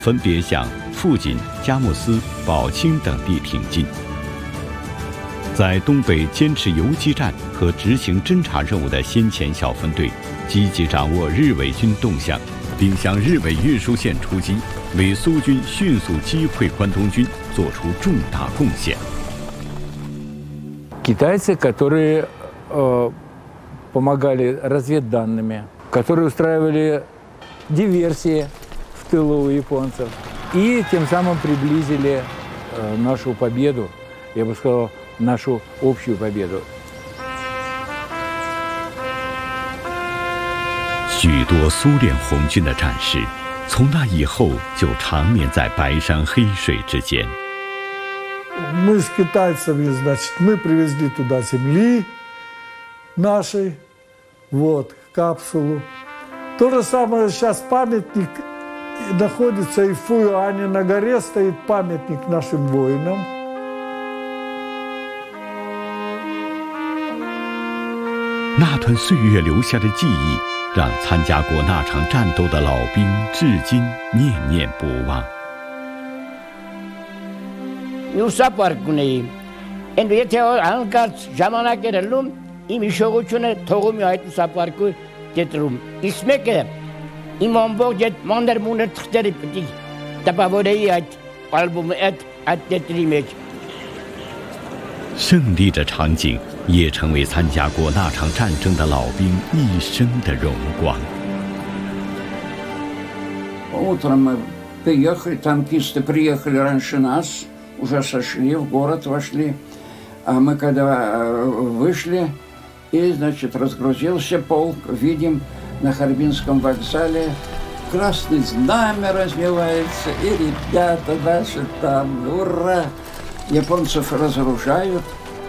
分别向富锦、佳木斯、宝清等地挺进。在东北坚持游击战和执行侦察任务的先遣小分队，积极掌握日伪军动向，并向日伪运输线出击，为苏军迅速击溃关东军做出重大贡献。 Китайцы, которые помогали разведданными, которые устраивали диверсии в тылу у японцев и тем самым приблизили нашу победу, я бы сказал, нашу общую победу. 许多苏联红军的战士，从那以后就长眠在白山黑水之间。 Мы с китайцами, значит, мы привезли туда земли нашей, вот, капсулу. То же самое сейчас памятник находится и в Фуюане, на горе стоит памятник нашим воинам. 那段岁月留下的记忆，让参加过那场战斗的老兵至今念念不忘。 Юсапаркуни, энветео анкат ժամանակերում իմ հիշողությունը թողում է այդ ուսապարկու դետրում։ Իսկ մեկը իմ ամբողջ այդ մանրմունը թղթերը պիտի տպավորեի այդ ալբոմի այդ դետրի մեջ。 胜利的场景也成为参加过那场战争的老兵一生的荣光。 Утром мы приехали, танкисты приехали раньше нас, уже сошли, в город вошли. А мы когда вышли, и, значит, разгрузился полк, видим на Харбинском вокзале красное знамя развивается, и ребята наши там, ура! Японцев разоружают.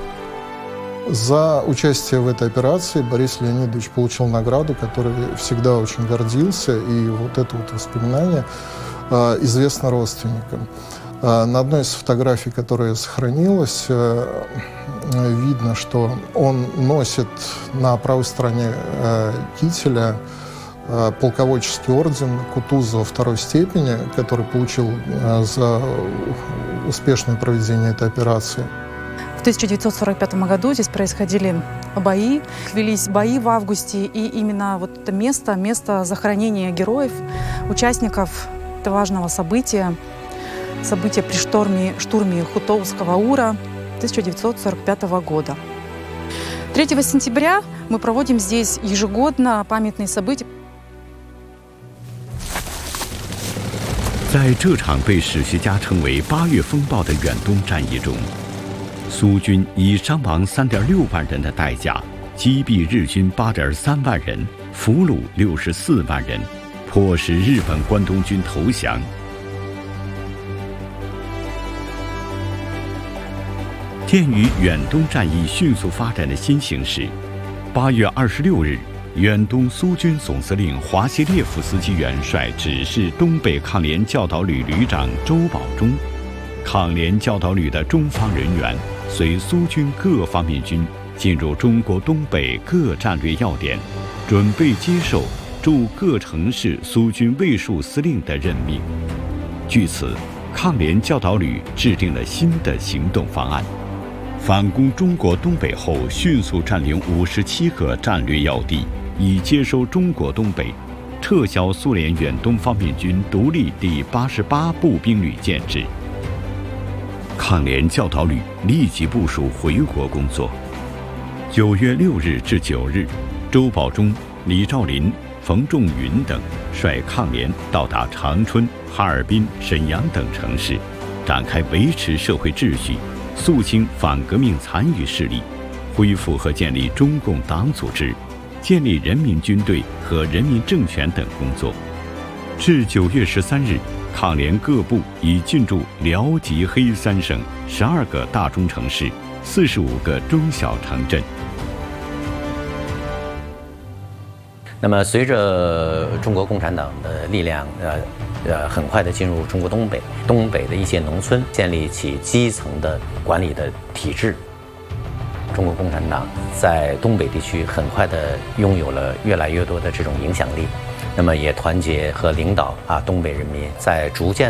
За участие в этой операции Борис Леонидович получил награду, которой всегда очень гордился, и вот это вот воспоминание известно родственникам. На одной из фотографий, которая сохранилась, видно, что он носит на правой стороне кителя полководческий орден Кутузова второй степени, который получил за успешное проведение этой операции. В 1945 году здесь происходили бои, велись бои в августе, и именно вот это место захоронения героев, участников этого важного события при штурме Хутовского Ура 1945 года. 3 сентября мы проводим здесь ежегодно памятные события. 在这场被史学家称为8月风暴的远东战役中，苏军以伤亡3.6万人的代价，击毙日军8.3万人，俘虏64万人，迫使日本关东军投降。鉴于远东战役迅速发展的新形势，8月26日，远东苏军总司令华西列夫斯基元帅指示东北抗联教导旅旅长周保中，抗联教导旅的中方人员随苏军各方面军进入中国东北各战略要点，准备接受驻各城市苏军卫戍司令的任命。据此，抗联教导旅制定了新的行动方案。反攻中国东北后，迅速占领57个战略要地，以接收中国东北，撤销苏联远东方面军独立第88步兵旅建制。抗联教导旅立即部署回国工作。9月6日至9日，周保中、李兆麟、冯仲云等率抗联到达长春、哈尔滨、沈阳等城市，展开维持社会秩序、肃清反革命残余势力，恢复和建立中共党组织，建立人民军队和人民政权等工作。至9月13日，抗联各部已进驻辽吉黑三省12个大中城市、45个中小城镇。 那么，随着中国共产党的力量很快地进入中国东北，东北的一些农村建立起基层的管理的体制。中国共产党在东北地区很快地拥有了越来越多的这种影响力，那么也团结和领导东北人民，在逐渐